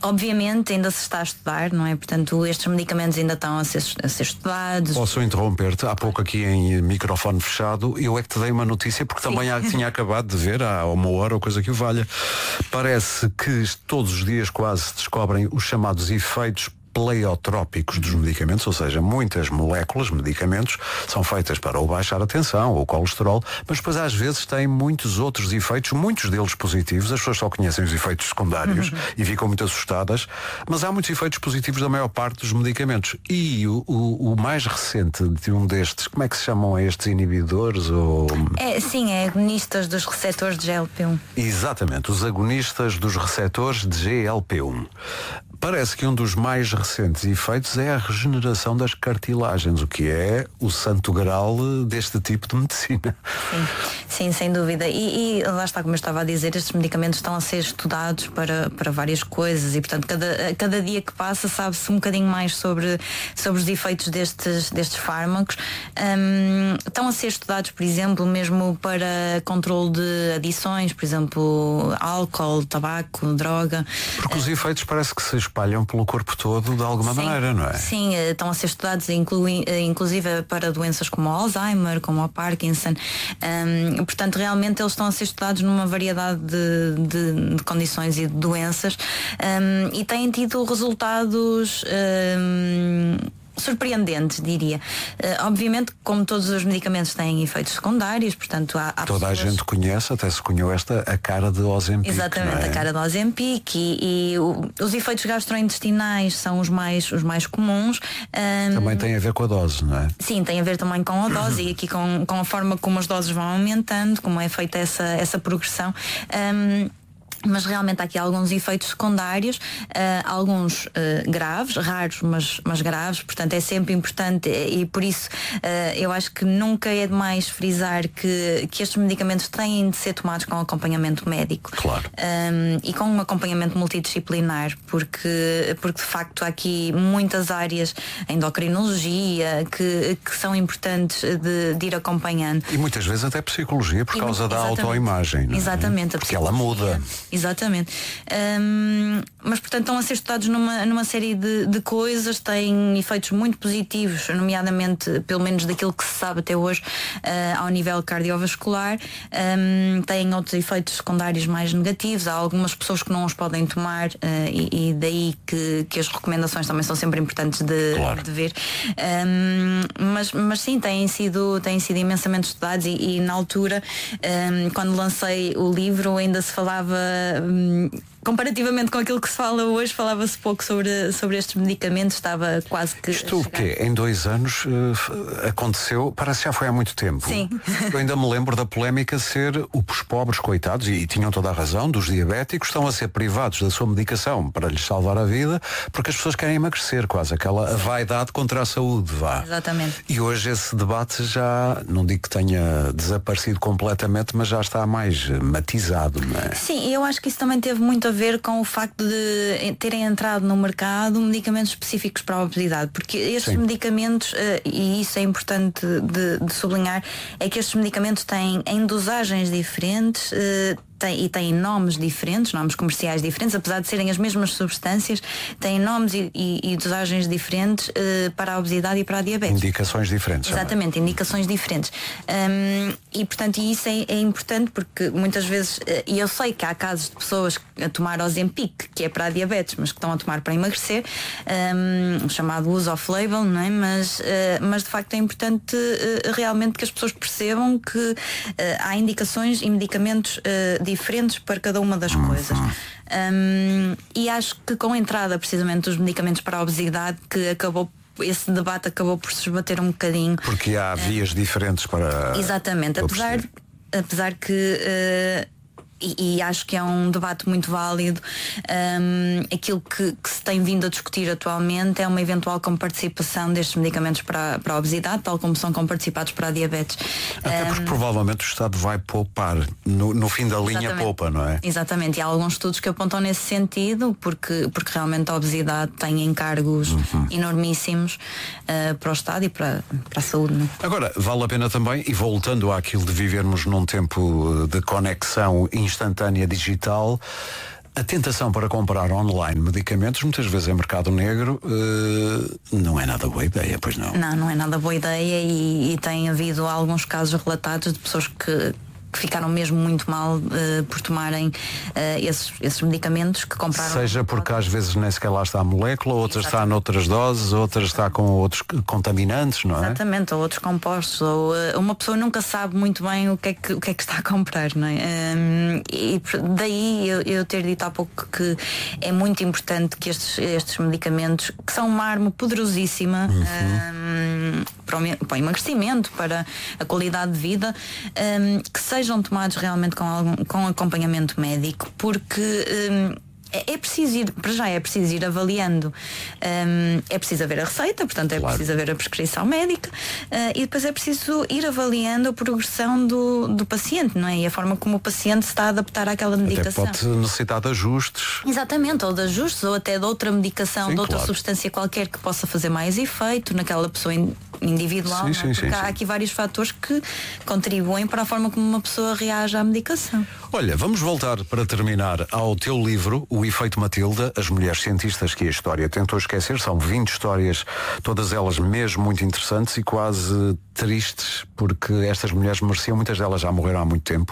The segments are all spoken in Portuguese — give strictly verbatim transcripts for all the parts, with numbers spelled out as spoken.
obviamente ainda se está a estudar, não é? Portanto, estes medicamentos ainda estão a ser, a ser estudados. Posso interromper-te? Há pouco aqui em microfone fechado, eu é que te dei uma notícia, porque Sim. também há, tinha acabado de ver há uma hora ou coisa que o valha. Parece que todos os dias quase se descobrem os chamados efeitos pleiotrópicos dos medicamentos, ou seja, muitas moléculas, medicamentos, são feitas para ou baixar a tensão ou o colesterol, mas depois às vezes têm muitos outros efeitos, muitos deles positivos. As pessoas só conhecem os efeitos secundários uhum. e ficam muito assustadas, mas há muitos efeitos positivos da maior parte dos medicamentos. E o, o, o mais recente de um destes, como é que se chamam a estes inibidores? Ou... É, sim, é agonistas dos receptores de G L P um. Exatamente, os agonistas dos receptores de G L P um. Parece que um dos mais recentes efeitos é a regeneração das cartilagens, o que é o santo graal deste tipo de medicina. Sim, sim, sem dúvida. E, e lá está, como eu estava a dizer, estes medicamentos estão a ser estudados para, para várias coisas e, portanto, cada, cada dia que passa sabe-se um bocadinho mais sobre, sobre os efeitos destes, destes fármacos. Um, estão a ser estudados, por exemplo, mesmo para controle de adições, por exemplo, álcool, tabaco, droga. Porque os efeitos parece que se espalham pelo corpo todo de alguma sim, maneira, não é? Sim, estão a ser estudados inclui, inclusive para doenças como o Alzheimer, como o Parkinson. Um, portanto, realmente eles estão a ser estudados numa variedade de, de, de condições e de doenças um, e têm tido resultados um, surpreendentes, diria. Uh, obviamente, como todos os medicamentos têm efeitos secundários, portanto há, há toda pessoas... a gente conhece, até se conheceu esta, a cara de Ozempic. Exatamente, não é? A cara de Ozempic e, e o, os efeitos gastrointestinais são os mais, os mais comuns. Um, também tem a ver com a dose, não é? Sim, tem a ver também com a dose e aqui com, com a forma como as doses vão aumentando, como é feita essa, essa progressão. Um, mas realmente há aqui alguns efeitos secundários, uh, alguns uh, graves, raros, mas, mas graves, portanto é sempre importante e por isso uh, eu acho que nunca é demais frisar que, que estes medicamentos têm de ser tomados com acompanhamento médico. Claro. Um, e com um acompanhamento multidisciplinar, porque, porque de facto há aqui muitas áreas, a endocrinologia, que, que são importantes de, de ir acompanhando. E muitas vezes até psicologia, por e, causa da exatamente, autoimagem. Não é? Exatamente. Porque ela muda. Exatamente. Um, mas portanto estão a ser estudados numa, numa série de, de coisas, têm efeitos muito positivos, nomeadamente, pelo menos daquilo que se sabe até hoje, uh, ao nível cardiovascular. Um, têm outros efeitos secundários mais negativos. Há algumas pessoas que não os podem tomar uh, e, e daí que, que as recomendações também são sempre importantes de, claro. de ver. Um, mas, mas sim, têm sido, têm sido imensamente estudados e, e na altura, um, quando lancei o livro, ainda se falava Hum, comparativamente com aquilo que se fala hoje, falava-se pouco sobre, sobre estes medicamentos, estava quase que... Isto o quê? Em dois anos uh, aconteceu, parece que já foi há muito tempo. Sim. Eu ainda me lembro da polémica ser os pobres coitados, e, e tinham toda a razão, dos diabéticos, estão a ser privados da sua medicação para lhes salvar a vida, porque as pessoas querem emagrecer, quase aquela a vaidade contra a saúde, vá. Exatamente. E hoje esse debate já, não digo que tenha desaparecido completamente, mas já está mais matizado, não é? Sim, eu acho que isso também teve muito a ver com o facto de terem entrado no mercado medicamentos específicos para a obesidade, porque estes Sim. medicamentos, e isso é importante de, de sublinhar, é que estes medicamentos têm em dosagens diferentes, Tem, e têm nomes diferentes, nomes comerciais diferentes, apesar de serem as mesmas substâncias, têm nomes e, e, e dosagens diferentes uh, para a obesidade e para a diabetes. Indicações diferentes. Exatamente, também. indicações diferentes. Um, e portanto isso é, é importante porque muitas vezes, uh, e eu sei que há casos de pessoas a tomar Ozempic, que é para a diabetes, mas que estão a tomar para emagrecer, um, chamado uso off-label, não é? Mas, uh, mas de facto é importante uh, realmente que as pessoas percebam que uh, há indicações e medicamentos uh, diferentes para cada uma das uhum. coisas. Um, e acho que com a entrada precisamente dos medicamentos para a obesidade que acabou esse debate acabou por se esbater um bocadinho. Porque há vias uh, diferentes para... Exatamente, apesar, apesar que uh, E, e acho que é um debate muito válido. Um, aquilo que, que se tem vindo a discutir atualmente é uma eventual comparticipação destes medicamentos para, para a obesidade, tal como são comparticipados para a diabetes. Até porque um, provavelmente o Estado vai poupar, no, no fim da linha poupa, não é? Exatamente, e há alguns estudos que apontam nesse sentido, porque, porque realmente a obesidade tem encargos uhum. enormíssimos uh, para o Estado e para, para a saúde. Não é? Agora, vale a pena também, e voltando àquilo de vivermos num tempo de conexão instantânea digital, A tentação para comprar online medicamentos, muitas vezes em mercado negro, uh, não é nada boa ideia, pois não? Não, não é nada boa ideia e, e tem havido alguns casos relatados de pessoas que, que ficaram mesmo muito mal uh, por tomarem uh, esses, esses medicamentos que compraram. Seja porque às vezes nem sequer lá está a molécula, outras está noutras doses, outras está com outros contaminantes, não é? Exatamente, ou outros compostos, ou uh, uma pessoa nunca sabe muito bem o que é que, o que, é que está a comprar, não é? Um, e daí eu, eu ter dito há pouco que é muito importante que estes, estes medicamentos, que são uma arma poderosíssima uhum. um, para, o, para o emagrecimento, para a qualidade de vida, um, que sejam tomados realmente com, algum, com acompanhamento médico, porque um, é, é preciso ir, para já é preciso ir avaliando, um, é preciso haver a receita, portanto é claro. preciso haver a prescrição médica uh, e depois é preciso ir avaliando a progressão do, do paciente, não é? E a forma como o paciente se está a adaptar àquela medicação. Até pode necessitar de ajustes. Exatamente, ou de ajustes, ou até de outra medicação, sim, de outra claro. substância qualquer que possa fazer mais efeito naquela pessoa individual, sim, não é? sim, Porque sim, há sim. aqui vários fatores que contribuem para a forma como uma pessoa reage à medicação. Olha, vamos voltar para terminar ao teu livro, O Efeito Matilda, as mulheres cientistas que a história tentou esquecer. São vinte histórias, todas elas mesmo muito interessantes e quase tristes, porque estas mulheres mereciam, muitas delas já morreram há muito tempo,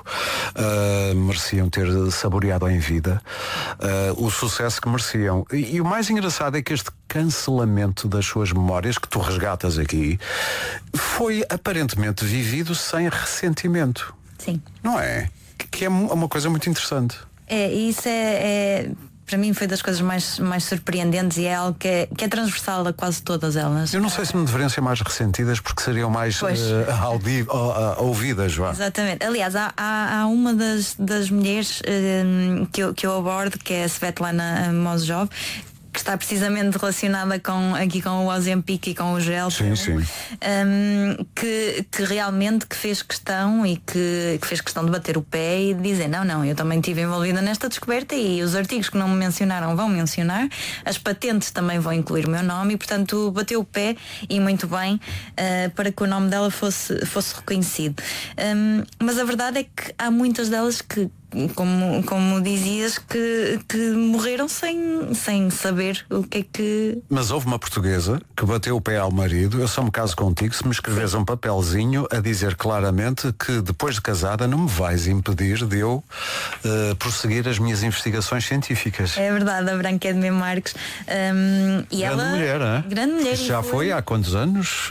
uh, mereciam ter saboreado em vida uh, o sucesso que mereciam. E, e o mais engraçado é que este cancelamento das suas memórias, que tu resgatas aqui, foi aparentemente vivido sem ressentimento. Sim. Não é? Que é uma coisa muito interessante. É, isso é, é para mim foi das coisas mais, mais surpreendentes e é algo que é, que é transversal a quase todas elas. Eu não sei se me deveriam ser mais ressentidas porque seriam mais uh, audi- uh, uh, ouvidas, vá. Exatamente. Aliás, há, há, há uma das, das mulheres uh, que, eu, que eu abordo, que é a Svetlana Mozhov, que está precisamente relacionada com, aqui com o Ozempic e com o gel, sim, sim. Um, que, que realmente que fez questão e que, que fez questão de bater o pé e de dizer não, não, eu também estive envolvida nesta descoberta e os artigos que não me mencionaram vão mencionar, as patentes também vão incluir o meu nome e portanto bateu o pé e muito bem uh, para que o nome dela fosse, fosse reconhecido. Um, mas a verdade é que há muitas delas que Como, como dizias, que, que morreram sem, sem saber o que é que... Mas houve uma portuguesa que bateu o pé ao marido. Eu só me caso contigo se me escreves um papelzinho a dizer claramente que depois de casada não me vais impedir de eu uh, prosseguir as minhas investigações científicas. É verdade, a Branca de Marques. Um, e grande ela, mulher, hein? Grande mulher. Já foi, foi há quantos anos?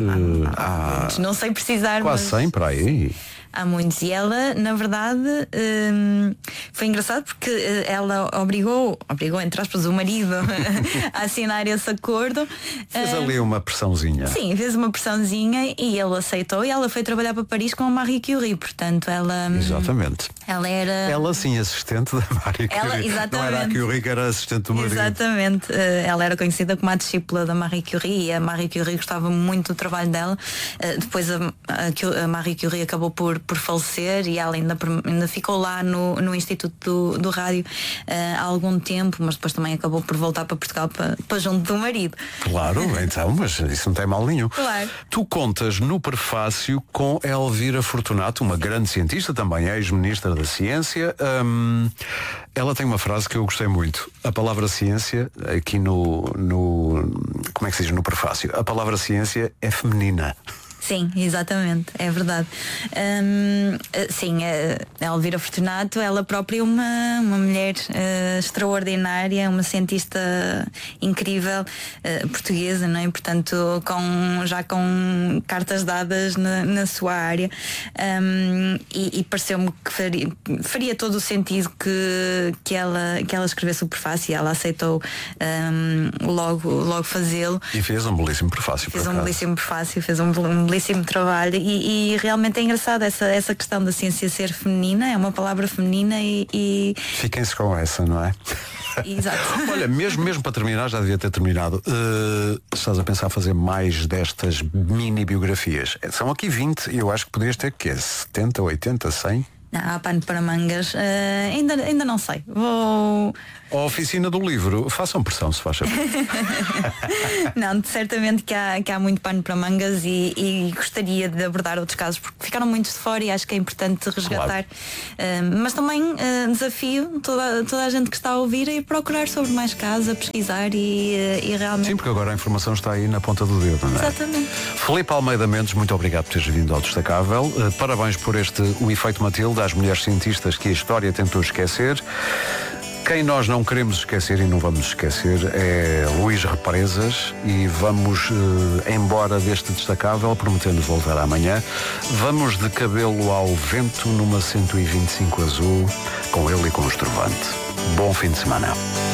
Ah, há, não sei precisar, quase mas... cem para aí. Há muitos. E ela, na verdade, hum, foi engraçado porque ela obrigou, obrigou, entre aspas, o marido a assinar esse acordo. Fez uh, ali uma pressãozinha. Sim, fez uma pressãozinha e ele aceitou e ela foi trabalhar para Paris com a Marie Curie. Portanto, ela... Exatamente. Ela era... Ela sim, assistente da Marie Curie. Ela, exatamente. Não era a Curie que era assistente do marido. Exatamente. Uh, ela era conhecida como a discípula da Marie Curie e a Marie Curie gostava muito do trabalho dela. Uh, depois a, a, a Marie Curie acabou por, por falecer e ela ainda, ainda ficou lá no, no Instituto do, do Rádio uh, há algum tempo, mas depois também acabou por voltar para Portugal para, para junto do marido. Claro, então, mas isso não tem mal nenhum. Claro. Tu contas no prefácio com Elvira Fortunato, uma grande cientista, também ex-ministra da Ciência. Um, ela tem uma frase que eu gostei muito. A palavra ciência, aqui no, no como é que se diz no prefácio? A palavra ciência é feminina. Sim, exatamente, é verdade. Hum, sim, a Elvira Fortunato, ela própria é uma, uma mulher uh, extraordinária, uma cientista incrível, uh, portuguesa, não é? Portanto, com, já com cartas dadas na, na sua área. Um, e, e pareceu-me que faria, faria todo o sentido que, que, ela, que ela escrevesse o prefácio e ela aceitou um, logo, logo fazê-lo. E fez um belíssimo prefácio. Fez um belíssimo prefácio, fez um belíssimo belíssimo trabalho e, e realmente é engraçado essa, essa questão da ciência ser feminina, é uma palavra feminina e... e... Fiquem-se com essa, não é? Exato. Olha, mesmo, mesmo para terminar, já devia ter terminado, uh, estás a pensar fazer mais destas mini biografias? São aqui vinte e eu acho que podias ter que setenta, oitenta, cem? Não, há pano para mangas. Uh, ainda, ainda não sei. Vou. A oficina do livro, façam pressão, se faz favor. Não, certamente que há, que há muito pano para mangas e, e gostaria de abordar outros casos porque ficaram muitos de fora e acho que é importante resgatar. Claro. Uh, mas também uh, desafio toda, toda a gente que está a ouvir a ir procurar sobre mais casos, a pesquisar e, uh, e realmente. Sim, porque agora a informação está aí na ponta do dedo, não é? Exatamente. Filipe Almeida Mendes, muito obrigado por teres vindo ao Destacável. Uh, parabéns por este O Efeito Matilde, às mulheres cientistas que a história tentou esquecer. Quem nós não queremos esquecer e não vamos esquecer é Luís Represas e vamos eh, embora deste Destacável, prometendo voltar amanhã. Vamos de cabelo ao vento numa cento e vinte e cinco azul, com ele e com o Estrovante. Bom fim de semana.